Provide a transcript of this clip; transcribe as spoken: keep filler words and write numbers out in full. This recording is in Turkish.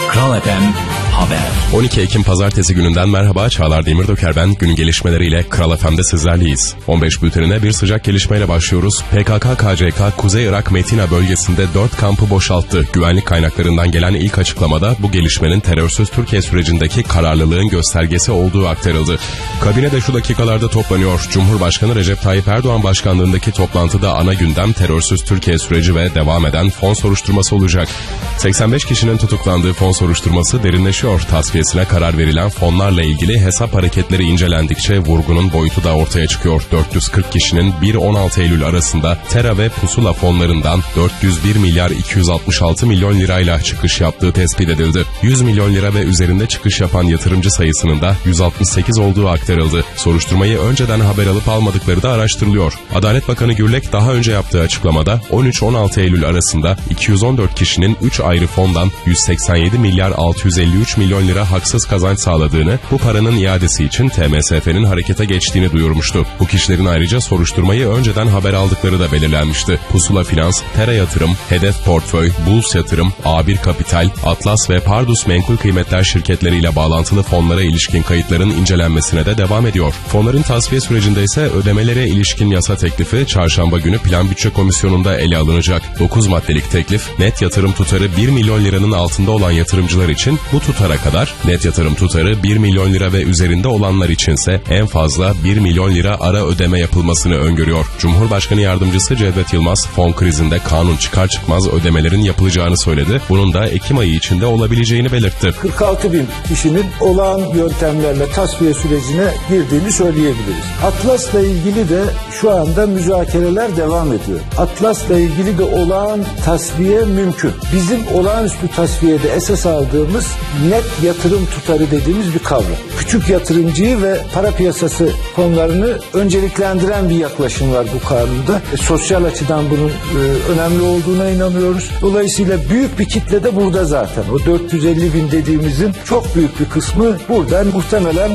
Kral F M Haber. on iki Ekim Pazartesi gününden merhaba, Çağlar Demirdöker ben. Günün gelişmeleriyle Kral F M'de sizlerleyiz. on beş bültenine bir sıcak gelişmeyle başlıyoruz. P K K K C K Kuzey Irak Metina bölgesinde dört kampı boşalttı. Güvenlik kaynaklarından gelen ilk açıklamada bu gelişmenin terörsüz Türkiye sürecindeki kararlılığın göstergesi olduğu aktarıldı. Kabine de şu dakikalarda toplanıyor. Cumhurbaşkanı Recep Tayyip Erdoğan başkanlığındaki toplantıda ana gündem terörsüz Türkiye süreci ve devam eden fon soruşturması olacak. seksen beş kişinin tutuklandığı fon soruşturması derinleşiyor. Tasfiyesine karar verilen fonlarla ilgili hesap hareketleri incelendikçe vurgunun boyutu da ortaya çıkıyor. dört yüz kırk kişinin bir on altı Eylül arasında Tera ve Pusula fonlarından dört yüz bir milyar iki yüz altmış altı milyon lirayla çıkış yaptığı tespit edildi. yüz milyon lira ve üzerinde çıkış yapan yatırımcı sayısının da yüz altmış sekiz olduğu aktarıldı. Soruşturmayı önceden haber alıp almadıkları da araştırılıyor. Adalet Bakanı Gürlek daha önce yaptığı açıklamada on üç on altı Eylül arasında iki yüz on dört kişinin üç ayrı fondan yüz seksen yedi milyar altı yüz elli üç milyon lira haksız kazanç sağladığını, bu paranın iadesi için T M S F'nin harekete geçtiğini duyurmuştu. Bu kişilerin ayrıca soruşturmayı önceden haber aldıkları da belirlenmişti. Pusula Finans, Tera Yatırım, Hedef Portföy, Bulls Yatırım, A bir Kapital, Atlas ve Pardus Menkul Kıymetler şirketleriyle bağlantılı fonlara ilişkin kayıtların incelenmesine de devam ediyor. Fonların tasfiye sürecinde ise ödemelere ilişkin yasa teklifi çarşamba günü Plan Bütçe Komisyonu'nda ele alınacak. dokuz maddelik teklif, net yatırım tutarı bir milyon liranın altında olan yatırımcılar için bu tutara kadar, net yatırım tutarı bir milyon lira ve üzerinde olanlar içinse en fazla bir milyon lira ara ödeme yapılmasını öngörüyor. Cumhurbaşkanı Yardımcısı Cevdet Yılmaz, fon krizinde kanun çıkar çıkmaz ödemelerin yapılacağını söyledi. Bunun da Ekim ayı içinde olabileceğini belirtti. kırk altı bin kişinin olağan yöntemlerle tasfiye sürecine girdiğini söyleyebiliriz. Atlas'la ilgili de şu anda müzakereler devam ediyor. Atlas'la ilgili de olağan tasfiye mümkün. Bizim olağanüstü tasfiyede esas aldığımız net yatırım tutarı dediğimiz bir kavram. Küçük yatırımcıyı ve para piyasası fonlarını önceliklendiren bir yaklaşım var bu kanunda. E, sosyal açıdan bunun e, önemli olduğuna inanıyoruz. Dolayısıyla büyük bir kitle de burada zaten. O dört yüz elli bin dediğimizin çok büyük bir kısmı buradan muhtemelen